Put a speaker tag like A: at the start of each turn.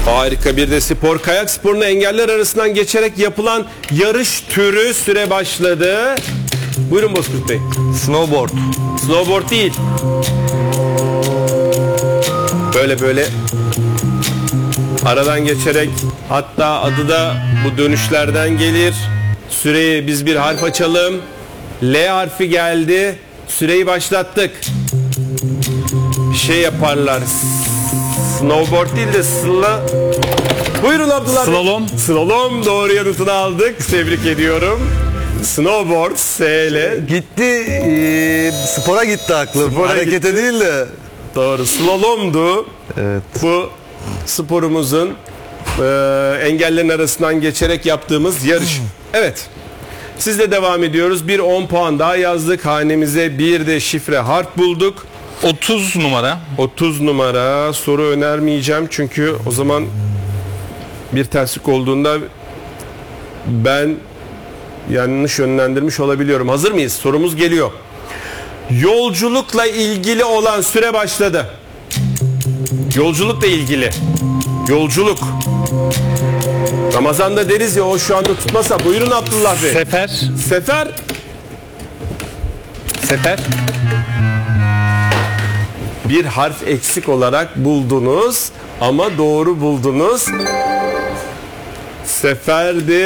A: Harika bir de spor. Kayak sporunu engeller arasından geçerek yapılan yarış türü. Süre başladı. Buyurun Bozkurt Bey.
B: Snowboard.
A: Snowboard değil. Böyle aradan geçerek, hatta adı da bu dönüşlerden gelir. Süreyi biz bir harf açalım. L harfi geldi. Süreyi başlattık. Bir şey yaparlar. Snowboard değil de Buyurun Abdullah Bey.
B: Slalom.
A: Slalom, doğru yanıtını aldık. Tebrik ediyorum. Snowboard, S-L.
B: Gitti, spora gitti aklım.
A: Spora
B: Harekete
A: gitti.
B: değil de.
A: Doğru, slalomdu.
B: Evet.
A: Bu sporumuzun engellerin arasından geçerek yaptığımız yarış. Evet. Sizle devam ediyoruz. Bir 10 puan daha yazdık. Hanemize bir de şifre harf bulduk.
C: 30 numara.
A: 30 numara. Soru önermeyeceğim çünkü o zaman bir terslik olduğunda ben yanlış yönlendirmiş olabiliyorum. Hazır mıyız? Sorumuz geliyor. Yolculukla ilgili olan süre başladı. Yolculukla ilgili. Yolculuk. Ramazan'da deriz ya, o şu anda tutmasa. Buyurun Abdullah Bey.
C: Sefer.
A: Sefer.
C: Sefer.
A: Bir harf eksik olarak buldunuz ama doğru buldunuz. Seferdi.